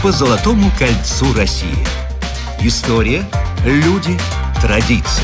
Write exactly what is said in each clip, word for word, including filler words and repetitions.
по Золотому кольцу России. История, люди, традиции.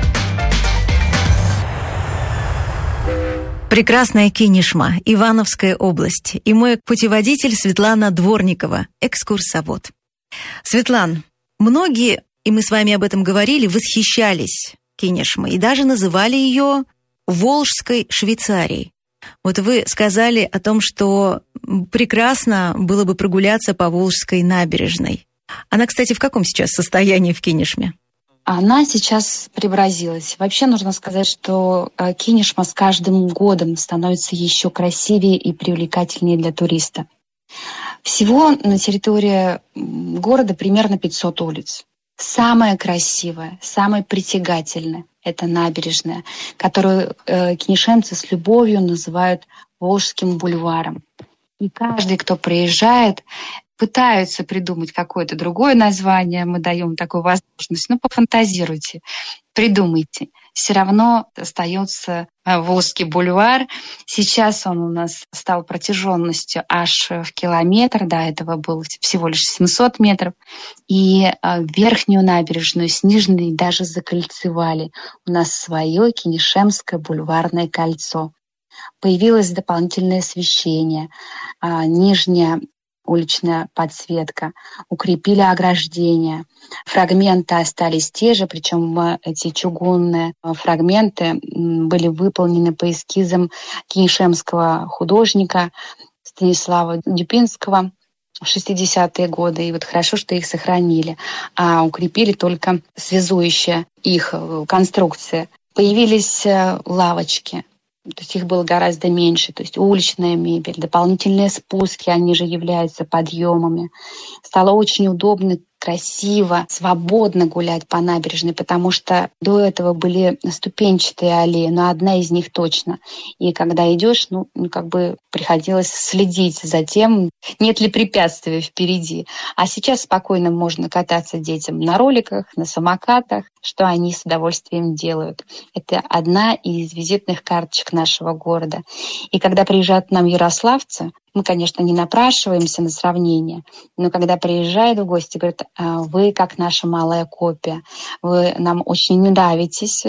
Прекрасная Кинешма, Ивановская область. И мой путеводитель Светлана Дворникова, экскурсовод. Светлан, многие, и мы с вами об этом говорили, восхищались Кинешмой и даже называли ее Волжской Швейцарией. Вот вы сказали о том, что прекрасно было бы прогуляться по Волжской набережной. Она, кстати, в каком сейчас состоянии в Кинешме? Она сейчас преобразилась. Вообще нужно сказать, что Кинешма с каждым годом становится еще красивее и привлекательнее для туриста. Всего на территории города примерно пятьсот улиц. Самая красивая, самая притягательная — это набережная, которую э, кинешемцы с любовью называют Волжским бульваром. И каждый, кто приезжает, пытаются придумать какое-то другое название, мы даем такую возможность. Ну, пофантазируйте, придумайте. Все равно остается Волжский бульвар. Сейчас он у нас стал протяженностью аж в километр. До этого был всего лишь семьсот метров. И верхнюю набережную с нижней даже закольцевали. У нас свое Кинешемское бульварное кольцо. Появилось дополнительное освещение. Нижняя уличная подсветка, укрепили ограждения. Фрагменты остались те же, причем эти чугунные фрагменты были выполнены по эскизам кинешемского художника Станислава Дюпинского в шестидесятые годы. И вот хорошо, что их сохранили, а укрепили только связующие их конструкции. Появились лавочки. То есть их было гораздо меньше. То есть уличная мебель, дополнительные спуски, они же являются подъемами. Стало очень удобно, красиво, свободно гулять по набережной, потому что до этого были ступенчатые аллеи, но одна из них точно. И когда идешь, ну, ну как бы приходилось следить за тем, нет ли препятствий впереди. А сейчас спокойно можно кататься детям на роликах, на самокатах, что они с удовольствием делают. Это одна из визитных карточек нашего города. И когда приезжают к нам ярославцы, мы, конечно, не напрашиваемся на сравнение, но когда приезжают в гости, говорят: вы как наша малая копия, вы нам очень не нравитесь.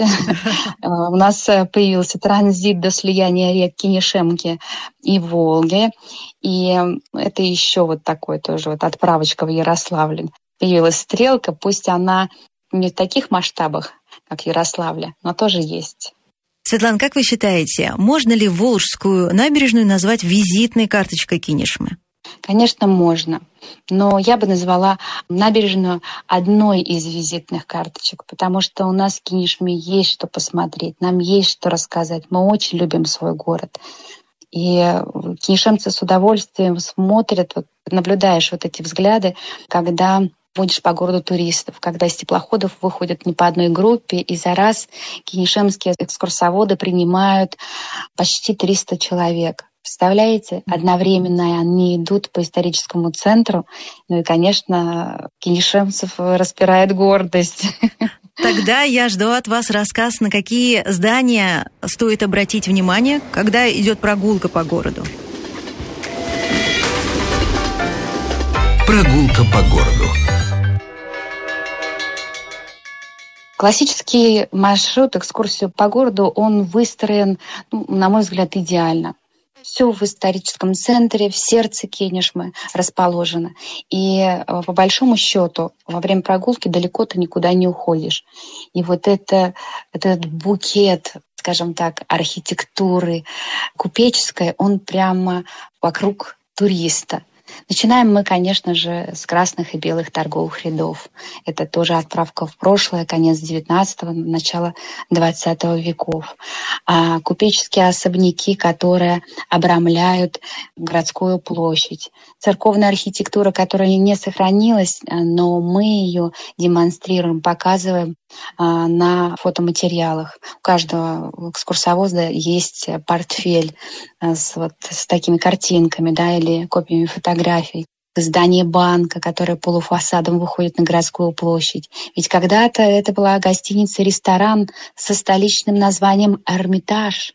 У нас появился транзит до слияния рек Кинешемки и Волги, и это еще вот такой тоже вот отправочка в Ярославль. Появилась стрелка, пусть она не в таких масштабах, как Ярославля, но тоже есть. Светлана, как вы считаете, можно ли Волжскую набережную назвать визитной карточкой Кинешмы? Конечно, можно. Но я бы назвала набережную одной из визитных карточек, потому что у нас в Кинешме есть что посмотреть, нам есть что рассказать. Мы очень любим свой город. И кинешемцы с удовольствием смотрят, вот, наблюдаешь вот эти взгляды, когда водишь по городу туристов, когда из теплоходов выходят не по одной группе, и за раз кинешемские экскурсоводы принимают почти триста человек. Представляете? Одновременно они идут по историческому центру, ну и, конечно, кинешемцев распирает гордость. Тогда я жду от вас рассказ, на какие здания стоит обратить внимание, когда идет прогулка по городу. Прогулка по городу. Классический маршрут, экскурсию по городу, он выстроен, ну, на мой взгляд, идеально. Все в историческом центре, в сердце Кинешмы расположено. И по большому счету во время прогулки далеко ты никуда не уходишь. И вот это, этот букет, скажем так, архитектуры купеческой, он прямо вокруг туриста. Начинаем мы, конечно же, с красных и белых торговых рядов. Это тоже отправка в прошлое, конец девятнадцатого, начало двадцатого веков. А купеческие особняки, которые обрамляют городскую площадь. Церковная архитектура, которая не сохранилась, но мы ее демонстрируем, показываем на фотоматериалах. У каждого экскурсовода есть портфель с, вот, с такими картинками, да, или копиями фотографий. Здание банка, которое полуфасадом выходит на городскую площадь. Ведь когда-то это была гостиница-ресторан со столичным названием «Эрмитаж».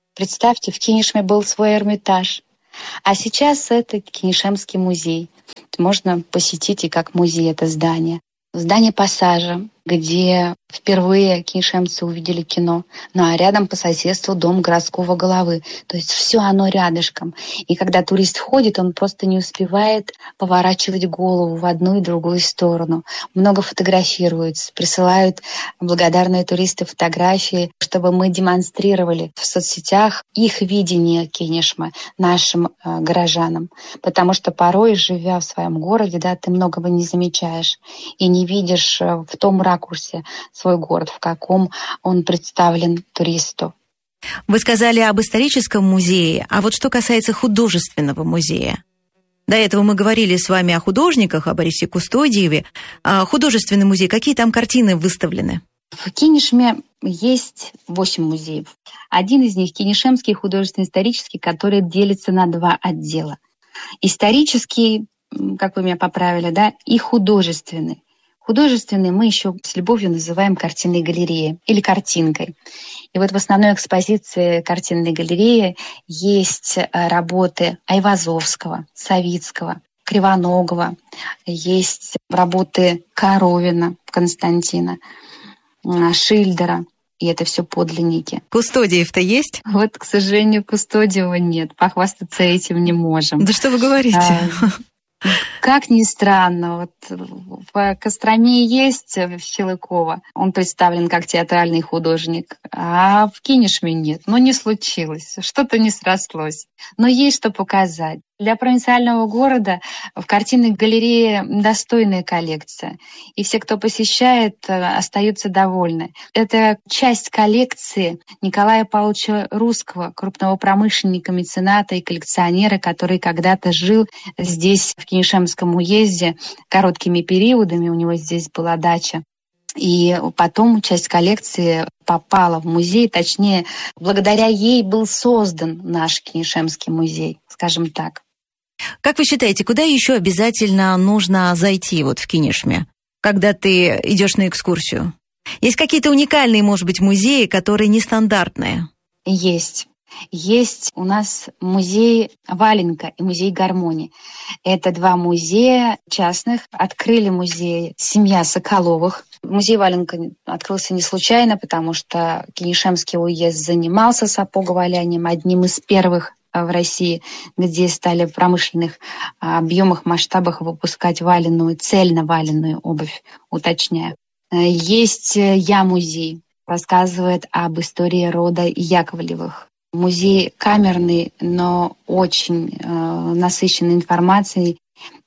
Представьте, в Кинешме был свой Эрмитаж. А сейчас это Кинешемский музей. можно посетить и как музей это здание. Здание Пассажа, где впервые кинешемцы увидели кино. Ну а рядом по соседству дом городского головы. То есть все оно рядышком. И когда турист входит, он просто не успевает поворачивать голову в одну и другую сторону. Много фотографируются, присылают благодарные туристы фотографии, чтобы мы демонстрировали в соцсетях их видение Кинешмы нашим э, горожанам. Потому что порой, живя в своем городе, да, ты многого не замечаешь и не видишь в том ракурсе свой город, в каком он представлен туристу. Вы сказали об историческом музее, а вот что касается художественного музея. До этого мы говорили с вами о художниках, о Борисе Кустодиеве. А художественный музей, какие там картины выставлены? В Кинешме есть восемь музеев. Один из них — Кинешемский художественно-исторический, который делится на два отдела. Исторический, как вы меня поправили, да, и художественный. Художественный мы еще с любовью называем картинной галереей или картинкой. И вот в основной экспозиции картинной галереи есть работы Айвазовского, Савицкого, Кривоногова, есть работы Коровина Константина, Шильдера. И это все подлинники. Кустодиев-то есть? Вот, к сожалению, Кустодиева нет. Похвастаться этим не можем. Да что вы говорите? А, как ни странно, вот в Костроме есть Щелыкова, он представлен как театральный художник, а в Кинешме нет. Ну, не случилось, что-то не срослось. Но есть что показать. Для провинциального города в картинной галерее достойная коллекция. И все, кто посещает, остаются довольны. Это часть коллекции Николая Павловича Русского, крупного промышленника, мецената и коллекционера, который когда-то жил здесь, в Кинешемском уезде, короткими периодами. У него здесь была дача. И потом часть коллекции попала в музей, точнее, благодаря ей был создан наш Кинешемский музей, скажем так. Как вы считаете, куда еще обязательно нужно зайти вот в Кинешме, когда ты идешь на экскурсию? Есть какие-то уникальные, может быть, музеи, которые нестандартные? Есть. Есть у нас музей Валенка и музей Гармонии. Это два музея частных. Открыли музей семья Соколовых. Музей Валенка открылся не случайно, потому что Кинешемский уезд занимался сапоговалянием, одним из первых в России, где стали в промышленных объемах, масштабах выпускать валенную, цельно валенную обувь, уточняю. Есть Я-музей, рассказывает об истории рода Яковлевых. Музей камерный, но очень э, насыщенный информацией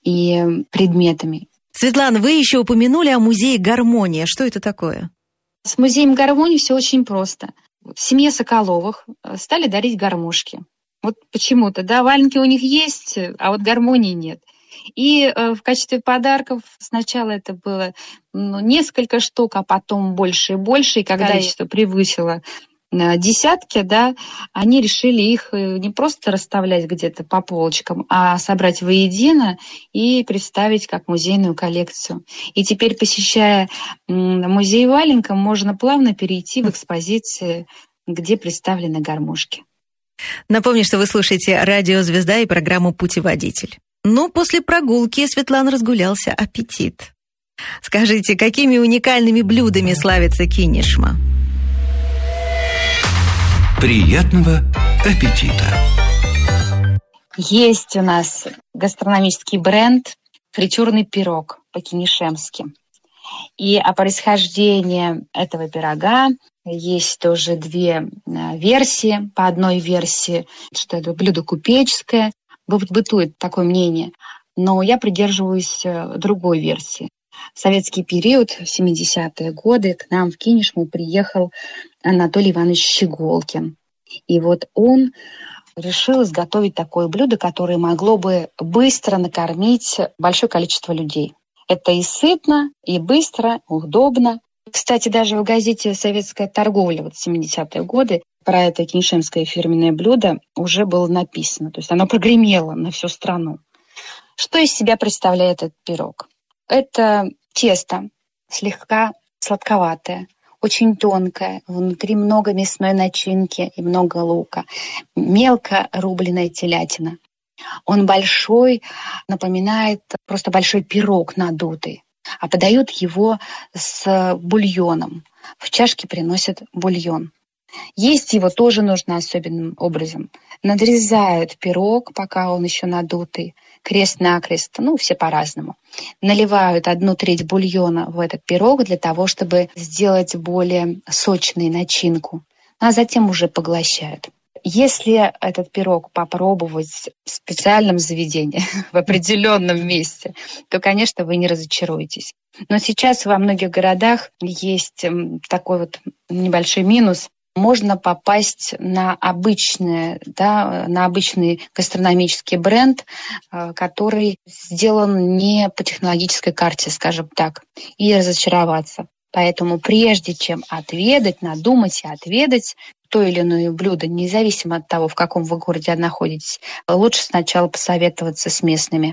и предметами. Светлана, вы еще упомянули о музее «Гармония». Что это такое? С музеем «Гармонии» все очень просто. В семье Соколовых стали дарить гармошки. Вот почему-то, да, валенки у них есть, а вот гармонии нет. И э, в качестве подарков сначала это было ну, несколько штук, а потом больше и больше. И когда количество превысило э, десятки, да, они решили их не просто расставлять где-то по полочкам, а собрать воедино и представить как музейную коллекцию. И теперь, посещая э, музей валенка, можно плавно перейти в экспозиции, где представлены гармошки. Напомню, что вы слушаете «Радио Звезда» и программу «Путеводитель». Ну, после прогулки Светлана разгулялся аппетит. Скажите, какими уникальными блюдами славится Кинешма? Приятного аппетита! Есть у нас гастрономический бренд «Фритюрный пирог» по-кинешемски. И о происхождении этого пирога есть тоже две версии. По одной версии, что это блюдо купеческое, бытует такое мнение, но я придерживаюсь другой версии. В советский период, в семидесятые годы, к нам в Кинешму приехал Анатолий Иванович Щеголкин. И вот он решил изготовить такое блюдо, которое могло бы быстро накормить большое количество людей. Это и сытно, и быстро, удобно. Кстати, даже в газете «Советская торговля» вот в семидесятые годы про это кинешемское фирменное блюдо уже было написано. То есть оно прогремело на всю страну. Что из себя представляет этот пирог? Это тесто слегка сладковатое, очень тонкое, внутри много мясной начинки и много лука, мелко рубленная телятина. Он большой, напоминает просто большой пирог надутый. А подают его с бульоном. В чашке приносят бульон. Есть его тоже нужно особенным образом. Надрезают пирог, пока он еще надутый, крест-накрест, ну, все по-разному. Наливают одну треть бульона в этот пирог для того, чтобы сделать более сочной начинку, а затем уже поглощают. Если этот пирог попробовать в специальном заведении, в определенном месте, то, конечно, вы не разочаруетесь. Но сейчас во многих городах есть такой вот небольшой минус. Можно попасть на, обычное, да, на обычный гастрономический бренд, который сделан не по технологической карте, скажем так, и разочароваться. Поэтому прежде чем отведать, надумать и отведать то или иное блюдо, независимо от того, в каком вы городе находитесь, лучше сначала посоветоваться с местными.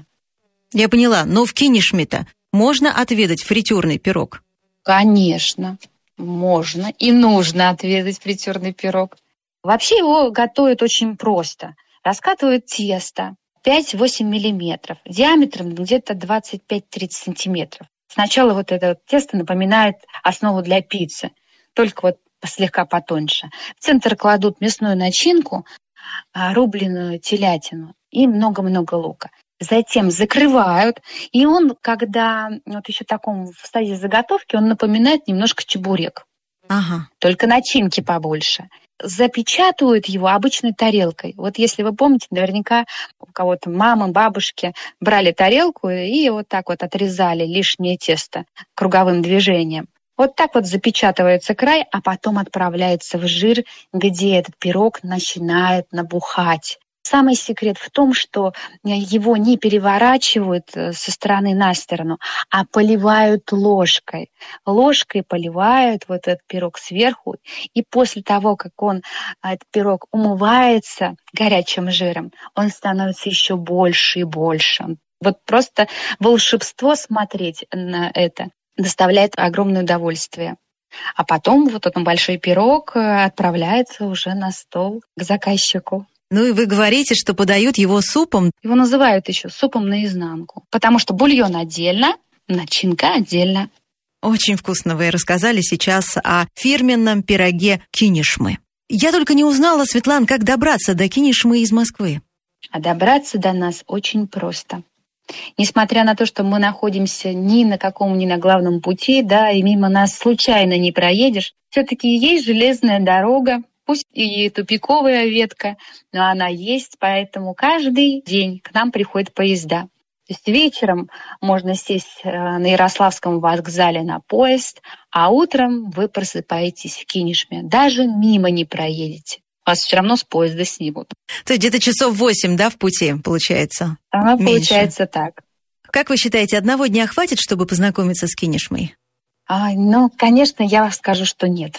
Я поняла, но в Кинешме-то можно отведать фритюрный пирог? Конечно, можно и нужно отведать фритюрный пирог. Вообще его готовят очень просто. Раскатывают тесто пять-восемь миллиметров, диаметром где-то двадцать пять-тридцать сантиметров. Сначала вот это вот тесто напоминает основу для пиццы, только вот слегка потоньше. В центр кладут мясную начинку, рубленную телятину и много-много лука. Затем закрывают, и он, когда вот еще в таком в стадии заготовки, он напоминает немножко чебурек. Ага. Только начинки побольше. Запечатывают его обычной тарелкой. Вот если вы помните, наверняка у кого-то мамы, бабушки брали тарелку и вот так вот отрезали лишнее тесто круговым движением. Вот так вот запечатывается край, а потом отправляется в жир, где этот пирог начинает набухать. Самый секрет в том, что его не переворачивают со стороны на сторону, а поливают ложкой. Ложкой поливают вот этот пирог сверху, и после того, как он, этот пирог умывается горячим жиром, он становится еще больше и больше. Вот просто волшебство смотреть на это доставляет огромное удовольствие. А потом вот этот большой пирог отправляется уже на стол к заказчику. Ну и вы говорите, что подают его супом. Его называют еще супом наизнанку, потому что бульон отдельно, начинка отдельно. Очень вкусно вы рассказали сейчас о фирменном пироге Кинешмы. Я только не узнала, Светлана, как добраться до Кинешмы из Москвы. А добраться до нас очень просто. Несмотря на то, что мы находимся ни на каком, ни на главном пути, да, и мимо нас случайно не проедешь, все-таки есть железная дорога, пусть и тупиковая ветка, но она есть, поэтому каждый день к нам приходят поезда. То есть вечером можно сесть на Ярославском вокзале на поезд, а утром вы просыпаетесь в Кинешме. Даже мимо не проедете. Вас все равно с поезда снимут. То есть где-то часов восемь, да, в пути, получается? Она меньше. Получается так. Как вы считаете, одного дня хватит, чтобы познакомиться с Кинешмой? А, ну, конечно, я скажу, что нет.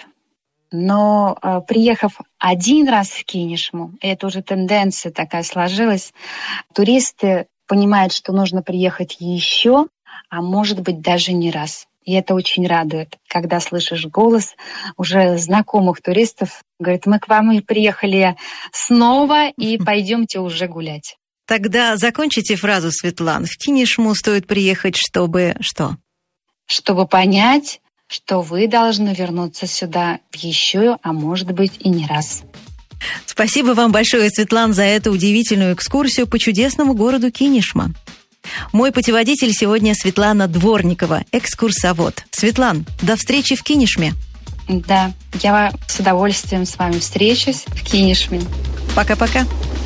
Но э, приехав один раз в Кинешму, это уже тенденция такая сложилась, туристы понимают, что нужно приехать еще, а может быть даже не раз. И это очень радует, когда слышишь голос уже знакомых туристов. Говорят, мы к вам и приехали снова, и пойдемте уже гулять. Тогда закончите фразу, Светлана. В Кинешму стоит приехать, чтобы что? Чтобы понять, что вы должны вернуться сюда еще, а может быть и не раз. Спасибо вам большое, Светлана, за эту удивительную экскурсию по чудесному городу Кинешма. Мой путеводитель сегодня Светлана Дворникова, экскурсовод. Светлан, до встречи в Кинешме. Да, я с удовольствием с вами встречусь в Кинешме. Пока-пока.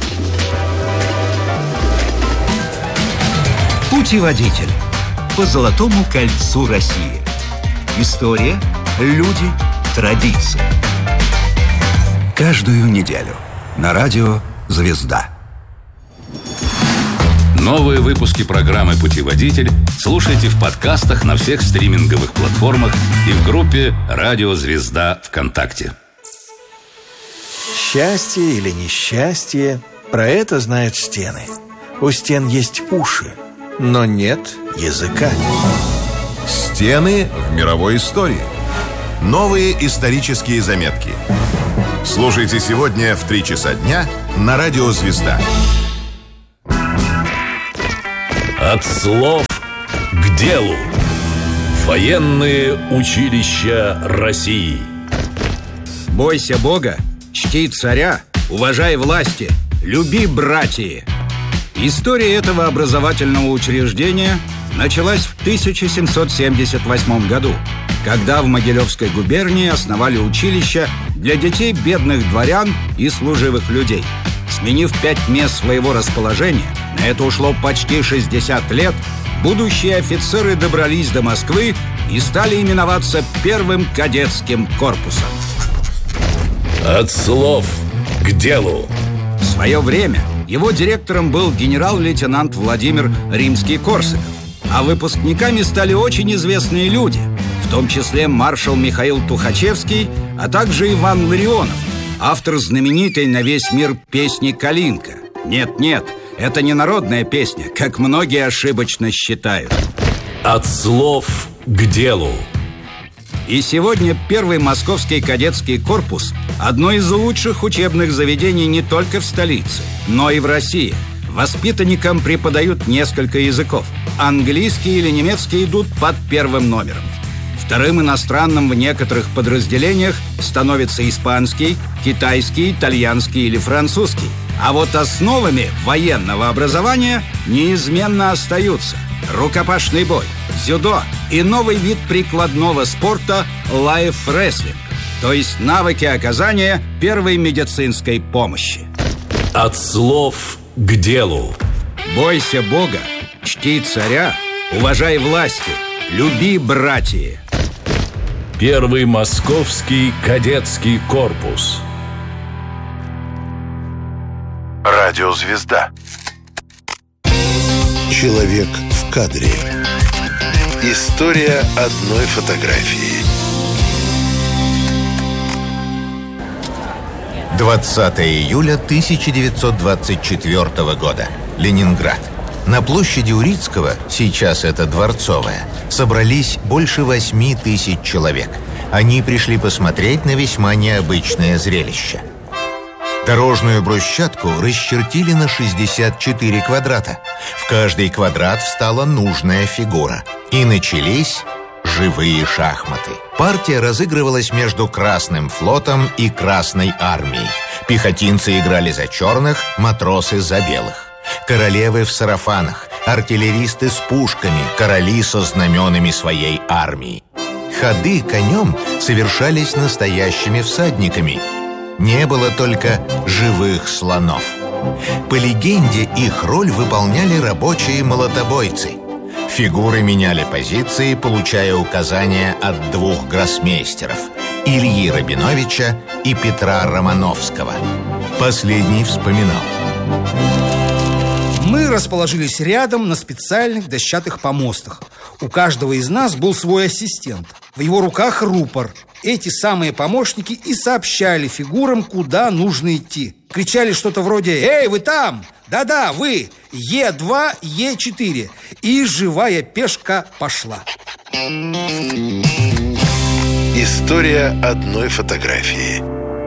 Путеводитель по Золотому кольцу России. История, люди, традиции. Каждую неделю на радио «Звезда». Новые выпуски программы «Путеводитель» слушайте в подкастах на всех стриминговых платформах и в группе «Радио Звезда» ВКонтакте. Счастье или несчастье, про это знают стены. У стен есть уши, но нет языка. Стены в мировой истории. Новые исторические заметки. Слушайте сегодня в три часа дня на радио «Звезда». От слов к делу. Военные училища России. Бойся Бога, чти царя, уважай власти, люби братья. История этого образовательного учреждения началась в тысяча семьсот семьдесят восьмом году, когда в Могилевской губернии основали училище для детей бедных дворян и служивых людей. Сменив пять мест своего расположения, на это ушло почти шестьдесят лет, будущие офицеры добрались до Москвы и стали именоваться первым кадетским корпусом. От слов к делу. В свое время его директором был генерал-лейтенант Владимир Римский-Корсаков, а выпускниками стали очень известные люди, в том числе маршал Михаил Тухачевский, а также Иван Ларионов, автор знаменитой на весь мир песни «Калинка». Нет-нет, это не народная песня, как многие ошибочно считают. От слов к делу. И сегодня первый московский кадетский корпус – одно из лучших учебных заведений не только в столице, но и в России. Воспитанникам преподают несколько языков. Английский или немецкий идут под первым номером. Вторым иностранным в некоторых подразделениях становится испанский, китайский, итальянский или французский. А вот основами военного образования неизменно остаются рукопашный бой, дзюдо и новый вид прикладного спорта лайф-рестлинг, то есть навыки оказания первой медицинской помощи. От слов к делу. Бойся Бога, чти царя, уважай власти, люби братья. Первый московский кадетский корпус. Радиозвезда. Человек в кадре. История одной фотографии. двадцатого июля тысяча девятьсот двадцать четвёртого года. Ленинград. На площади Урицкого, сейчас это Дворцовая, собрались больше восьми тысяч человек. Они пришли посмотреть на весьма необычное зрелище. Дорожную брусчатку расчертили на шестьдесят четыре квадрата. В каждый квадрат встала нужная фигура. И начались живые шахматы. Партия разыгрывалась между Красным флотом и Красной армией. Пехотинцы играли за черных, матросы за белых. Королевы в сарафанах, артиллеристы с пушками, короли со знаменами своей армии. Ходы конем совершались настоящими всадниками. Не было только живых слонов. По легенде, их роль выполняли рабочие молотобойцы. Фигуры меняли позиции, получая указания от двух гроссмейстеров – Ильи Рабиновича и Петра Романовского. Последний вспоминал. Мы расположились рядом на специальных дощатых помостах. У каждого из нас был свой ассистент. В его руках рупор. Эти самые помощники и сообщали фигурам, куда нужно идти. Кричали что-то вроде «Эй, вы там! Да-да, вы! Е два, Е четыре!» И живая пешка пошла. История одной фотографии.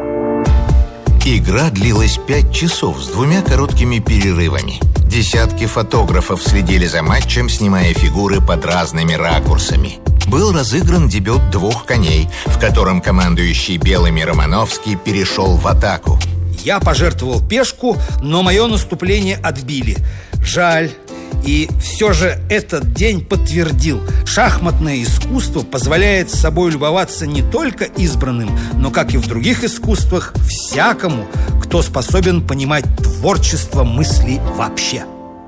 Игра длилась пять часов с двумя короткими перерывами. Десятки фотографов следили за матчем, снимая фигуры под разными ракурсами. Был разыгран дебют двух коней, в котором командующий белыми Романовский перешел в атаку. Я пожертвовал пешку, но мое наступление отбили. Жаль. И все же этот день подтвердил: шахматное искусство позволяет с собой любоваться не только избранным, но, как и в других искусствах, всякому, кто способен понимать творчество мысли вообще.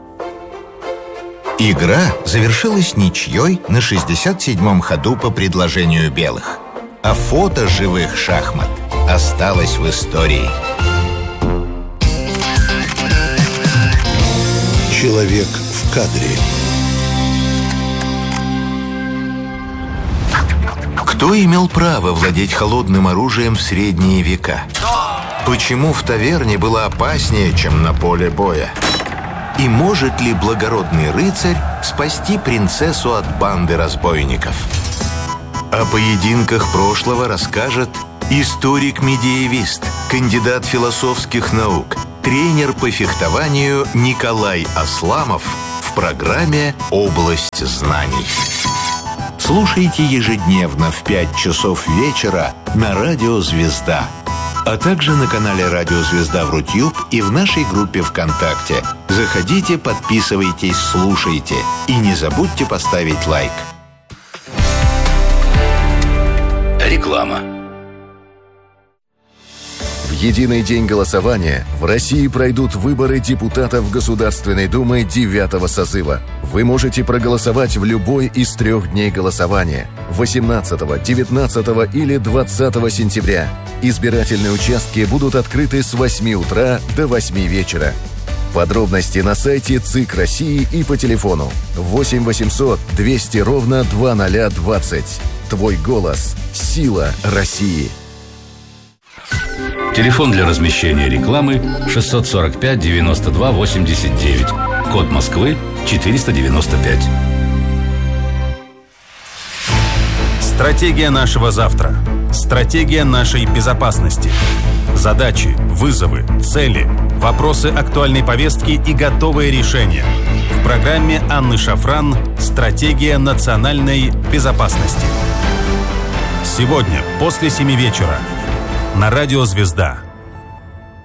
Игра завершилась ничьей на шестьдесят седьмом ходу по предложению белых. А фото живых шахмат осталось в истории. Человек в кадре. Кто имел право владеть холодным оружием в средние века? Почему в таверне было опаснее, чем на поле боя? И может ли благородный рыцарь спасти принцессу от банды разбойников? О поединках прошлого расскажет историк-медиевист, кандидат философских наук, тренер по фехтованию Николай Асламов в программе «Область знаний». Слушайте ежедневно в пять часов вечера на радио «Звезда», а также на канале «Радио Звезда» в Рутюб и в нашей группе ВКонтакте. Заходите, подписывайтесь, слушайте. И не забудьте поставить лайк. Реклама. В единый день голосования в России пройдут выборы депутатов Государственной Думы девятого созыва. Вы можете проголосовать в любой из трех дней голосования – восемнадцатого, девятнадцатого или двадцатого сентября. Избирательные участки будут открыты с восьми утра до восьми вечера. Подробности на сайте ЦИК России и по телефону восемь восемьсот двести ровно два ноль двадцать. Твой голос – сила России. Телефон для размещения рекламы шестьсот сорок пять девяносто два восемьдесят девять. Код Москвы четыреста девяносто пять. Стратегия нашего завтра. Стратегия нашей безопасности. Задачи, вызовы, цели, вопросы актуальной повестки и готовые решения. В программе Анны Шафран «Стратегия национальной безопасности». Сегодня после семи вечера на радио «Звезда».